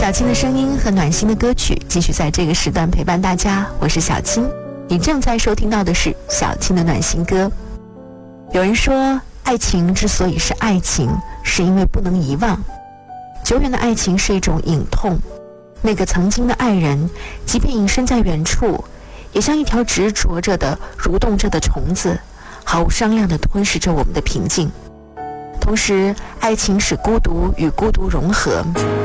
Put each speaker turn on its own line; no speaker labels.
小青的声音和暖心的歌曲继续在这个时段陪伴大家，我是小青，你正在收听到的是小青的暖心歌。有人说，爱情之所以是爱情，是因为不能遗忘。久远的爱情是一种隐痛，那个曾经的爱人，即便隐身在远处，也像一条执着着的蠕动着的虫子，毫无商量地吞噬着我们的平静。同时，爱情使孤独与孤独融合，